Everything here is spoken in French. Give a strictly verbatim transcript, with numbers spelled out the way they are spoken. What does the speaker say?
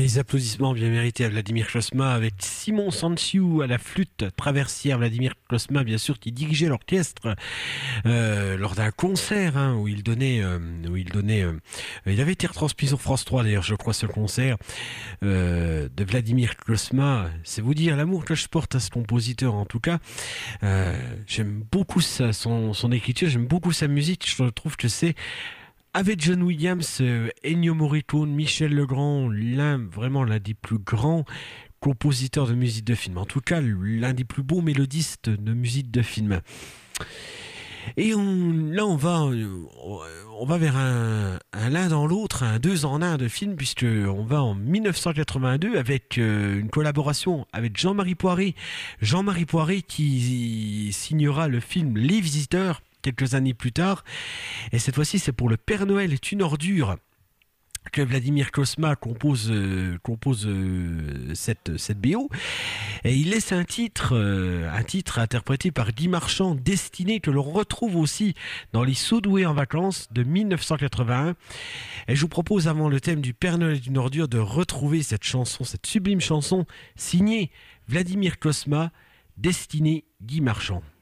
Les applaudissements bien mérités à Vladimir Cosma avec Simon Sanciu à la flûte traversière. Vladimir Cosma, bien sûr, qui dirigeait l'orchestre euh, lors d'un concert hein, où il donnait, euh, où il donnait, euh, il avait été retransmis sur France trois d'ailleurs, je crois, ce concert euh, de Vladimir Cosma. C'est vous dire l'amour que je porte à ce compositeur. En tout cas, euh, j'aime beaucoup sa, son, son écriture, j'aime beaucoup sa musique. Je trouve que c'est avec John Williams, euh, Ennio Morricone, Michel Legrand, l'un vraiment l'un des plus grands compositeurs de musique de film. En tout cas, l'un des plus beaux mélodistes de musique de film. Et on, là, on va, on va vers un, un l'un dans l'autre, un deux en un de film, puisque on va en dix-neuf cent quatre-vingt-deux avec euh, une collaboration avec Jean-Marie Poiré. Jean-Marie Poiré qui signera le film Les Visiteurs quelques années plus tard. Et cette fois-ci, c'est pour Le Père Noël est une ordure que Vladimir Cosma compose, euh, compose euh, cette, cette B O. Et il laisse un titre, euh, un titre interprété par Guy Marchand, Destiné, que l'on retrouve aussi dans Les Sodoués en vacances de dix-neuf cent quatre-vingt-un. Et je vous propose, avant le thème du Père Noël est une ordure, de retrouver cette chanson, cette sublime chanson signée Vladimir Cosma, Destiné, Guy Marchand.